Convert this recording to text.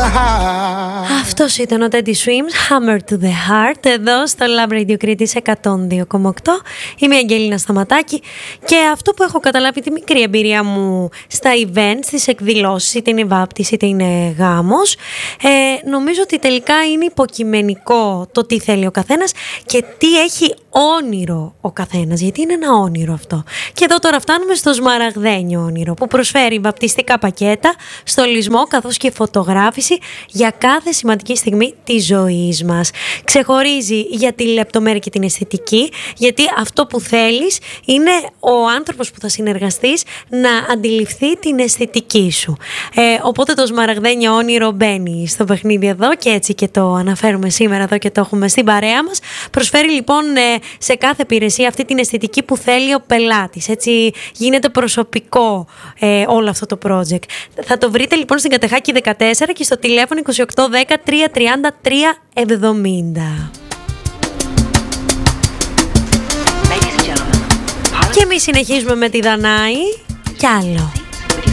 heart. Αυτός ήταν ο Teddy Swims, Hammer to the Heart, εδώ στο Lab Radio Κρήτης 102,8. Είμαι η Αγγέλινα Σταματάκη και αυτό που έχω καταλάβει τη μικρή εμπειρία μου στα events, στις εκδηλώσεις, είτε είναι βάπτιση είτε είναι γάμος, νομίζω ότι τελικά είναι υποκειμενικό το τι θέλει ο καθένας και τι έχει όνειρο ο καθένας, γιατί είναι ένα όνειρο αυτό. Και εδώ τώρα φτάνουμε στο σμαραγδένιο όνειρο που προσφέρει βαπτιστικά πακέτα, στολισμό καθώς και φωτογράφηση για κάθε σημαντική στιγμή της ζωής μας. Ξεχωρίζει για τη λεπτομέρεια και την αισθητική, γιατί αυτό που θέλεις είναι ο άνθρωπος που θα συνεργαστείς να αντιληφθεί την αισθητική σου. Οπότε το σμαραγδένιο όνειρο μπαίνει στο παιχνίδι εδώ και έτσι και το αναφέρουμε σήμερα εδώ και το έχουμε στην παρέα μας. Προσφέρει λοιπόν σε κάθε υπηρεσία αυτή την αισθητική που θέλει ο πελάτης. Έτσι γίνεται προσωπικό όλο αυτό το project. Θα το βρείτε λοιπόν στην Κατεχάκη 14 και στο τηλέφωνο 2810 330 370. Και εμείς συνεχίζουμε με τη Δανάη κι άλλο.